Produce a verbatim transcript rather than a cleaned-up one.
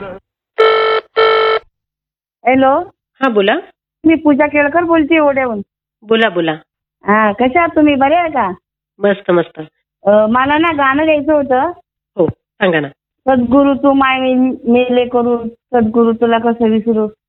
Hello, हा बोला. मी पूजा केळकर बोलते ओढ्याहून. बोला बोला. हा, कशा आहात तुम्ही? बरे आहे का? मस्त मस्त. अ, मला ना गाणं गायचं होतं. हो सांगा ना. सद्गुरु तू माय मेले करू, सद्गुरु तुला कसं विसरू.